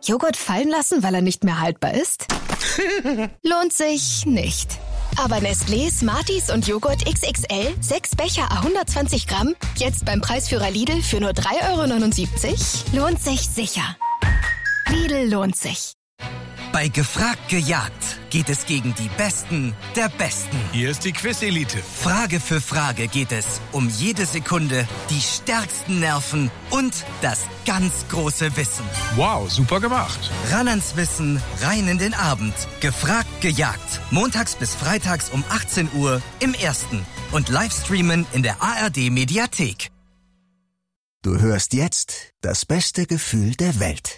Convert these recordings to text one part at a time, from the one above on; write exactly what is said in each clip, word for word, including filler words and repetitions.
Joghurt fallen lassen, weil er nicht mehr haltbar ist? Lohnt sich nicht. Aber Nestlé, Smarties und Joghurt X X L, sechs Becher à hundertzwanzig Gramm, jetzt beim Preisführer Lidl für nur drei Euro neunundsiebzig, lohnt sich sicher. Lidl lohnt sich. Bei Gefragt gejagt geht es gegen die Besten der Besten. Hier ist die Quiz-Elite. Frage für Frage geht es um jede Sekunde, die stärksten Nerven und das ganz große Wissen. Wow, super gemacht. Ran ans Wissen, rein in den Abend. Gefragt gejagt. Montags bis freitags um achtzehn Uhr im Ersten. Und Livestreamen in der A R D-Mediathek. Du hörst jetzt das beste Gefühl der Welt.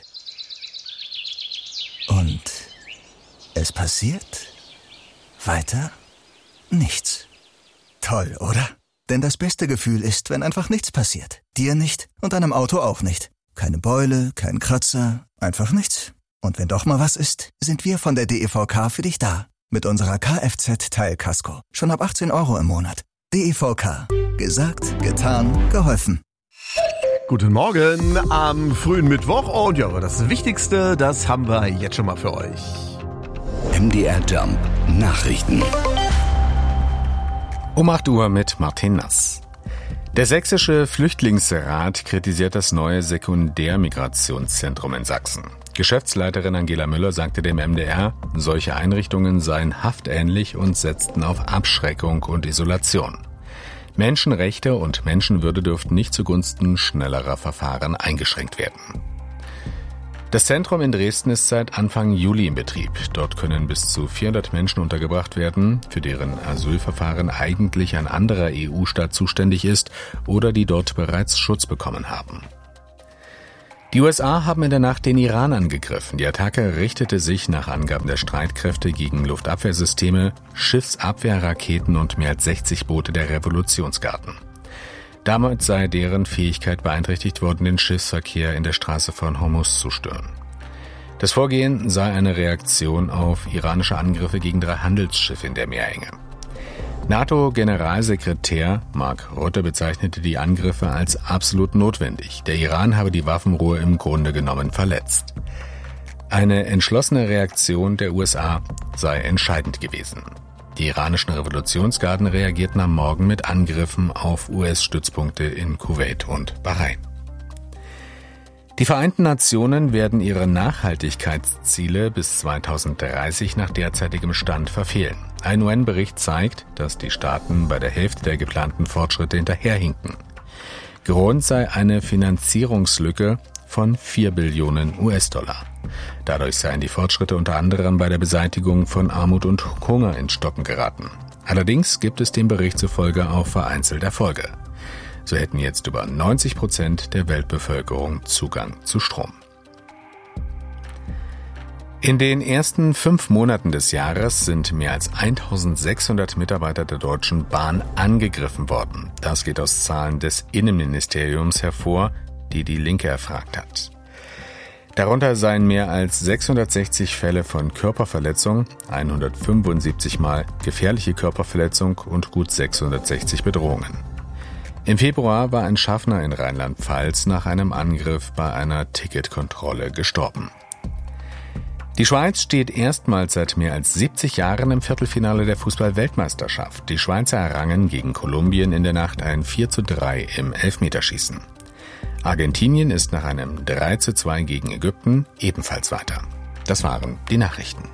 Und es passiert weiter nichts. Toll, oder? Denn das beste Gefühl ist, wenn einfach nichts passiert. Dir nicht und deinem Auto auch nicht. Keine Beule, kein Kratzer, einfach nichts. Und wenn doch mal was ist, sind wir von der D E V K für dich da. Mit unserer Kfz-Teilkasko. Schon ab achtzehn Euro im Monat. D E V K. Gesagt, getan, geholfen. Guten Morgen am frühen Mittwoch und ja, das Wichtigste, das haben wir jetzt schon mal für euch. M D R Jump Nachrichten. Um acht Uhr mit Martin Nass. Der Sächsische Flüchtlingsrat kritisiert das neue Sekundärmigrationszentrum in Sachsen. Geschäftsleiterin Angela Müller sagte dem M D R, solche Einrichtungen seien haftähnlich und setzten auf Abschreckung und Isolation. Menschenrechte und Menschenwürde dürften nicht zugunsten schnellerer Verfahren eingeschränkt werden. Das Zentrum in Dresden ist seit Anfang Juli in Betrieb. Dort können bis zu vierhundert Menschen untergebracht werden, für deren Asylverfahren eigentlich ein anderer E U-Staat zuständig ist oder die dort bereits Schutz bekommen haben. Die U S A haben in der Nacht den Iran angegriffen. Die Attacke richtete sich nach Angaben der Streitkräfte gegen Luftabwehrsysteme, Schiffsabwehrraketen und mehr als sechzig Boote der Revolutionsgarden. Damit sei deren Fähigkeit beeinträchtigt worden, den Schiffsverkehr in der Straße von Hormuz zu stören. Das Vorgehen sei eine Reaktion auf iranische Angriffe gegen drei Handelsschiffe in der Meerenge. NATO-Generalsekretär Mark Rutte bezeichnete die Angriffe als absolut notwendig. Der Iran habe die Waffenruhe im Grunde genommen verletzt. Eine entschlossene Reaktion der U S A sei entscheidend gewesen. Die iranischen Revolutionsgarden reagierten am Morgen mit Angriffen auf U S-Stützpunkte in Kuwait und Bahrain. Die Vereinten Nationen werden ihre Nachhaltigkeitsziele bis zweitausenddreißig nach derzeitigem Stand verfehlen. Ein U N-Bericht zeigt, dass die Staaten bei der Hälfte der geplanten Fortschritte hinterherhinken. Grund sei eine Finanzierungslücke von vier Billionen U S-Dollar. Dadurch seien die Fortschritte unter anderem bei der Beseitigung von Armut und Hunger ins Stocken geraten. Allerdings gibt es dem Bericht zufolge auch vereinzelt Erfolge. So hätten jetzt über neunzig Prozent der Weltbevölkerung Zugang zu Strom. In den ersten fünf Monaten des Jahres sind mehr als eintausendsechshundert Mitarbeiter der Deutschen Bahn angegriffen worden. Das geht aus Zahlen des Innenministeriums hervor, die die Linke erfragt hat. Darunter seien mehr als sechshundertsechzig Fälle von Körperverletzung, hundertfünfundsiebzig Mal gefährliche Körperverletzung und gut sechshundertsechzig Bedrohungen. Im Februar war ein Schaffner in Rheinland-Pfalz nach einem Angriff bei einer Ticketkontrolle gestorben. Die Schweiz steht erstmals seit mehr als siebzig Jahren im Viertelfinale der Fußball-Weltmeisterschaft. Die Schweizer errangen gegen Kolumbien in der Nacht ein vier zu drei im Elfmeterschießen. Argentinien ist nach einem drei zu zwei gegen Ägypten ebenfalls weiter. Das waren die Nachrichten.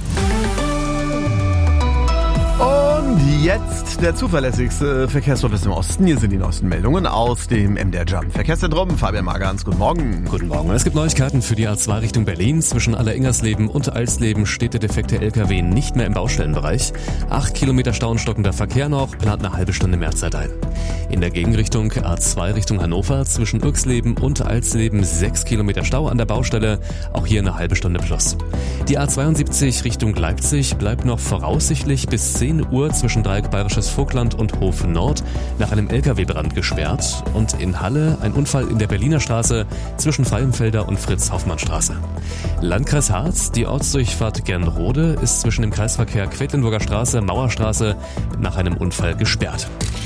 Und jetzt der zuverlässigste Verkehrsservice im Osten. Hier sind die neuesten Meldungen aus dem M D R Jump Verkehrszentrum. Fabian Magans, guten Morgen. Guten Morgen. Es gibt Neuigkeiten für die A zwei Richtung Berlin. Zwischen Alleringers-Leben und Alsleben steht der defekte L K W nicht mehr im Baustellenbereich. Acht Kilometer Stau und stockender Verkehr noch, plant eine halbe Stunde Mehrzeit ein. In der Gegenrichtung A zwei Richtung Hannover zwischen Irxleben und Alsleben sechs Kilometer Stau an der Baustelle, auch hier eine halbe Stunde plus. Die A zweiundsiebzig Richtung Leipzig bleibt noch voraussichtlich bis zehn Uhr zwischen Dreieck Bayerisches Vogtland und Hof Nord nach einem L K W-Brand gesperrt und in Halle ein Unfall in der Berliner Straße zwischen Freienfelder und Fritz-Hoffmann-Straße. Landkreis Harz, die Ortsdurchfahrt Gernrode ist zwischen dem Kreisverkehr Quedlinburger Straße, Mauerstraße nach einem Unfall gesperrt.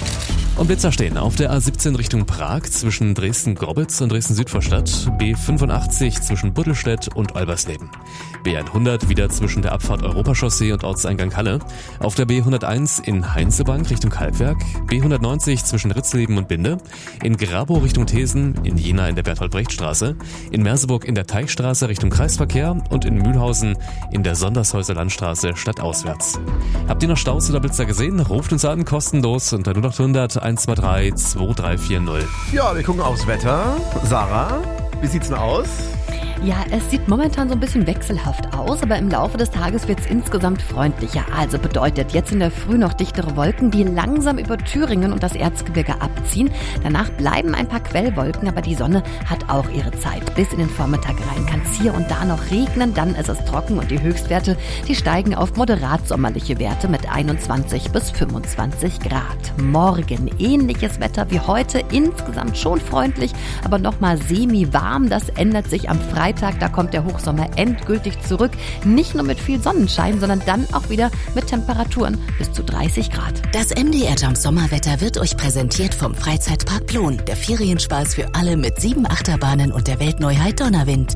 Und Blitzer stehen auf der A siebzehn Richtung Prag zwischen Dresden-Grobitz und Dresden-Südvorstadt, B fünfundachtzig zwischen Buttelstedt und Olbersleben, B hundert wieder zwischen der Abfahrt Europachaussee und Ortseingang Halle, auf der B hunderteins in Heinzebank Richtung Kalkwerk, B hundertneunzig zwischen Ritzleben und Binde, in Grabow Richtung Thesen, in Jena in der Berthold-Brecht-Straße, in Merseburg in der Teichstraße Richtung Kreisverkehr und in Mühlhausen in der Sondershäuser Landstraße stadtauswärts. Habt ihr noch Staus oder Blitzer gesehen? Ruft uns an, kostenlos unter null acht hundert eins zwei drei zwei drei vier null. Ja, wir gucken aufs Wetter. Sarah, wie sieht's denn aus? Ja, es sieht momentan so ein bisschen wechselhaft aus, aber im Laufe des Tages wird es insgesamt freundlicher. Also bedeutet jetzt in der Früh noch dichtere Wolken, die langsam über Thüringen und das Erzgebirge abziehen. Danach bleiben ein paar Quellwolken, aber die Sonne hat auch ihre Zeit. Bis in den Vormittag rein kann es hier und da noch regnen, dann ist es trocken und die Höchstwerte, die steigen auf moderat sommerliche Werte mit einundzwanzig bis fünfundzwanzig Grad. Morgen ähnliches Wetter wie heute, insgesamt schon freundlich, aber nochmal semi-warm. Das ändert sich am Freitag. Da kommt der Hochsommer endgültig zurück. Nicht nur mit viel Sonnenschein, sondern dann auch wieder mit Temperaturen bis zu dreißig Grad. Das M D R Jump Sommerwetter wird euch präsentiert vom Freizeitpark Plon. Der Ferienspaß für alle mit sieben Achterbahnen und der Weltneuheit Donnerwind.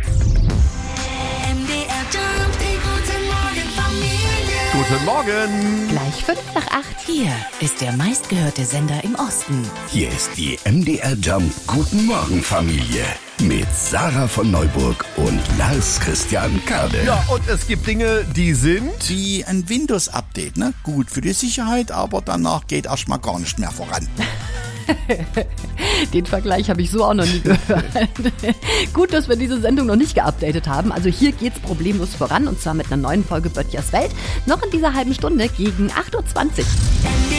Guten Morgen. Gleich fünf nach acht. Hier ist der meistgehörte Sender im Osten. Hier ist die M D R Jump Guten Morgen Familie mit Sarah von Neuburg und Lars Christian Kade. Ja, und es gibt Dinge, die sind... Wie ein Windows-Update, ne? Gut für die Sicherheit, aber danach geht erstmal gar nicht mehr voran. Den Vergleich habe ich so auch noch nie gehört. Gut, dass wir diese Sendung noch nicht geupdatet haben. Also hier geht's problemlos voran und zwar mit einer neuen Folge Böttchers Welt. Noch in dieser halben Stunde gegen acht Uhr zwanzig.